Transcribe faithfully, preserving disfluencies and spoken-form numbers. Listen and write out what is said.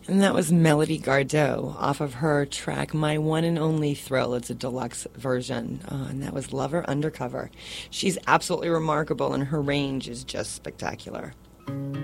And that was Melody Gardot off of her track My One and Only Thrill. It's a deluxe version, uh, and that was Lover Undercover. She's absolutely remarkable, and her range is just spectacular.